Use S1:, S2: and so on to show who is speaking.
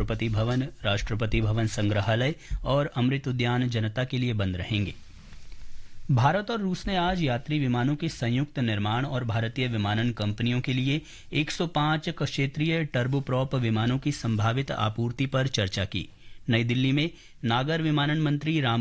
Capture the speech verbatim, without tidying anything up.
S1: राष्ट्रपति भवन, राष्ट्रपति भवन संग्रहालय और अमृत उद्यान जनता के लिए बंद रहेंगे। भारत और रूस ने आज यात्री विमानों के संयुक्त निर्माण और भारतीय विमानन कंपनियों के लिए एक सौ पाँच क्षेत्रीय टर्बोप्रॉप विमानों की संभावित आपूर्ति पर चर्चा की। नई दिल्ली में नागर विमानन मंत्री राम